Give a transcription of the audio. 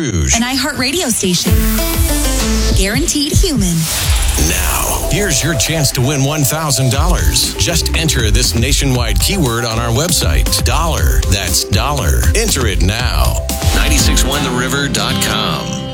Rouge. An iHeartRadio station. Guaranteed human. Now, here's your chance to win $1,000. Just enter this nationwide keyword on our website. Dollar. That's dollar. Enter it now. 961theriver.com.